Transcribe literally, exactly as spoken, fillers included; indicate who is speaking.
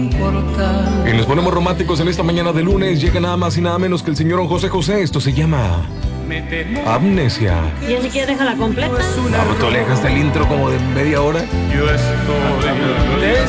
Speaker 1: Y nos ponemos románticos en esta mañana de lunes. Llega nada más y nada menos que el señor José José. Esto se llama Amnesia.
Speaker 2: Yo ni siquiera déjala completa.
Speaker 1: No, tú le dejaste el intro como de media hora.
Speaker 3: Yo estoy